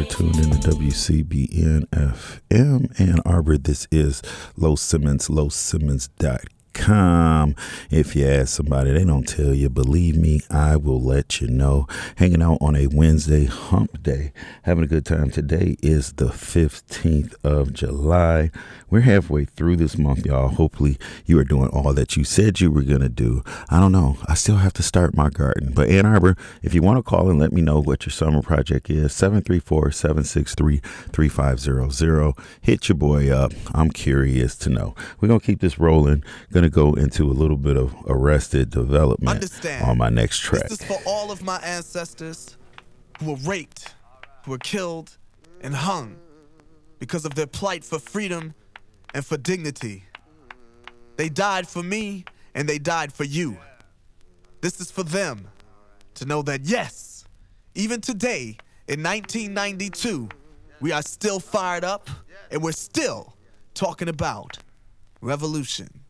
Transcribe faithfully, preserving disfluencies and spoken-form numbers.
tuned in to W C B N F M Ann Arbor. This is Los Simmons, los simmons dot com. If you ask somebody, they don't tell you. Believe me, I will let you know. Hanging out on a Wednesday, hump day, having a good time. Today is the fifteenth of July. We're halfway through this month, y'all. Hopefully you are doing all that you said you were going to do. I don't know. I still have to start my garden. But Ann Arbor, if you want to call and let me know what your summer project is, seven three four, seven six three, three five zero zero. Hit your boy up. I'm curious to know. We're going to keep this rolling. Going to go into a little bit of Arrested Development Understand, on my next track. This is for all of my ancestors who were raped, who were killed, and hung because of their plight for freedom and for dignity. They died for me, and they died for you. This is for them to know that, yes, even today, in nineteen ninety-two, we are still fired up, and we're still talking about revolution.